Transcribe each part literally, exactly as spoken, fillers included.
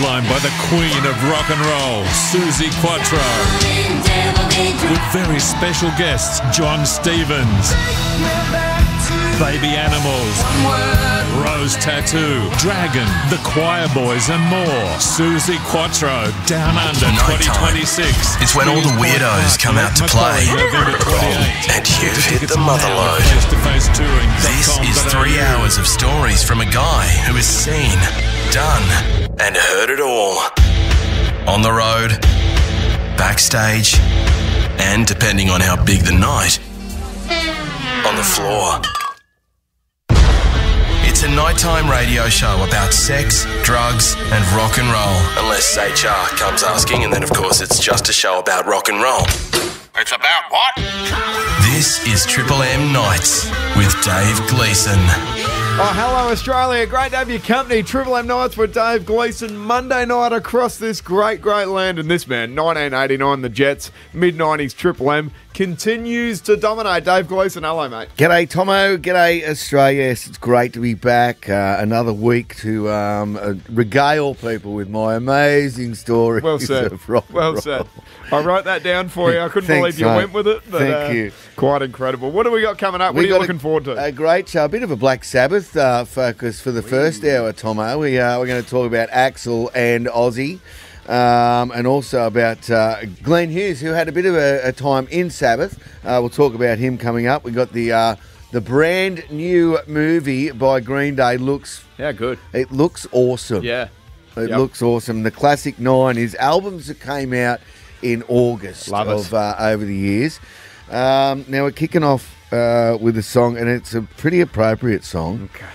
headlined by the queen of rock and roll, Suzi Quatro. With very special guests, John Stevens, Baby Animals, Rose Tattoo, Dragon, The Choir Boys and more. Suzi Quatro, Down Under twenty twenty-six. It's when all the weirdos come out to play. And you've hit the mother load. This is three hours of stories from a guy who has seen, done, and heard it all. On the road, backstage, and depending on how big the night, on the floor. It's a nighttime radio show about sex, drugs, and rock and roll. Unless H R comes asking, and then of course it's just a show about rock and roll. It's about what? This is Triple M Nights with Dave Gleeson. Oh, hello Australia. Great to have your company. Triple M Nights with Dave Gleeson. Monday night across this great, great land. And this man, nineteen eighty-nine, the Jets, mid nineties Triple M, continues to dominate. Dave Gleeson, hello, mate. G'day, Tomo. G'day, Australia. Yes, it's great to be back. Uh, another week to um, uh, regale people with my amazing stories. Well said. Of rock well roll. said. I wrote that down for you. I couldn't Thanks, believe you mate. went with it. But, Thank uh, you. Quite incredible. What have we got coming up? What We are you got looking a, forward to? A great show. A bit of a Black Sabbath uh, focus for the first hour, Tomo. We, uh, we're going to talk about Axl and Ozzy. Um, and also about uh, Glenn Hughes, who had a bit of a, a time in Sabbath. Uh, we'll talk about him coming up. We got the uh, the brand new movie by Green Day. Looks yeah, good. It looks awesome. Yeah, it Yep. looks awesome. The Classic Nine is albums that came out in August Love of it. uh, over the years. Um, now we're kicking off uh, with a song, and it's a pretty appropriate song. Okay.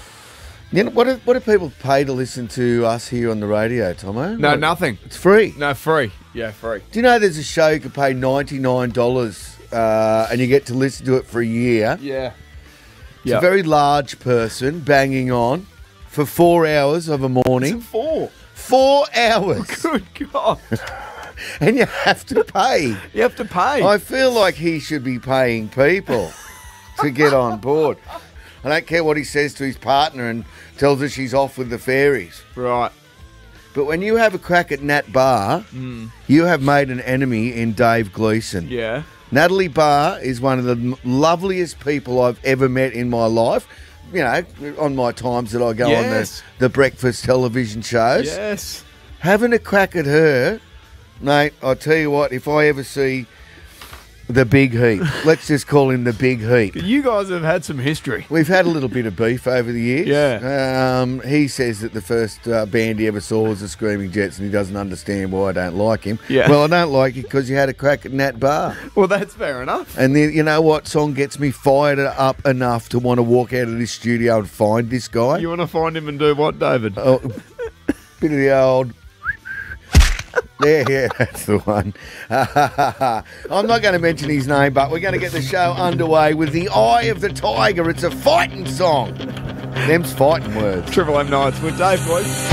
You know, what do, what do people pay to listen to us here on the radio, Tomo? No, What- nothing. It's free. No, free. Yeah, free. Do you know there's a show you can pay ninety-nine dollars uh, and you get to listen to it for a year? Yeah. It's a very large person banging on for four hours of a morning. Four. Four hours. Good God. And you have to pay. You have to pay. I feel like he should be paying people to get on board. I don't care what he says to his partner and tells her she's off with the fairies. Right. But when you have a crack at Nat Barr, you have made an enemy in Dave Gleeson. Yeah. Natalie Barr is one of the m- loveliest people I've ever met in my life. You know, on my times that I go Yes. on the, the breakfast television shows. Yes. Having a crack at her, mate, I'll tell you what, if I ever see the Big Heap, let's just call him the Big Heap. You guys have had some history. We've had a little bit of beef over the years. Yeah. Um, he says that the first uh, band he ever saw was the Screaming Jets, and he doesn't understand why I don't like him. Yeah. Well, I don't like it because you had a crack at Nat Barr. Well, that's fair enough. And then, you know what song gets me fired up enough to want to walk out of this studio and find this guy? You want to find him and do what, David? Oh, bit of the old... Yeah, yeah, that's the one. I'm not going to mention his name, but we're going to get the show underway with The Eye of the Tiger. It's a fighting song. Them's fighting words. Triple M Nights with Dave Boyd.